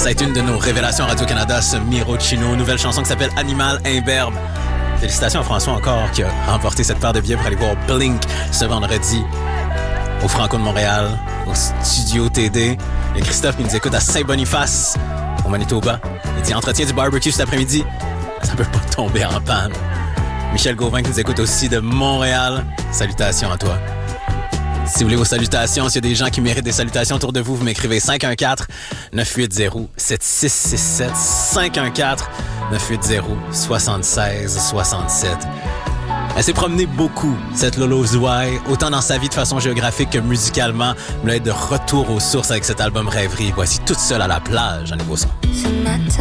Ça a été une de nos révélations Radio-Canada, ce Miro Chino, nouvelle chanson qui s'appelle Animal Imberbe. Félicitations à François encore qui a remporté cette paire de billets pour aller voir Blink ce vendredi au Franco de Montréal, au Studio TD. Et Christophe qui nous écoute à Saint-Boniface, au Manitoba. Il dit entretien du barbecue cet après-midi. Ça peut pas tomber en panne. Michel Gauvin qui nous écoute aussi de Montréal. Salutations à toi. Si vous voulez vos salutations, s'il y a des gens qui méritent des salutations autour de vous, vous m'écrivez 514-980-7667. 514-980-7667. Elle s'est promenée beaucoup, cette Lolo Zouaï, autant dans sa vie de façon géographique que musicalement. Elle est de retour aux sources avec cet album Rêverie. Voici Toute seule à la plage, un nouveau son. Ce matin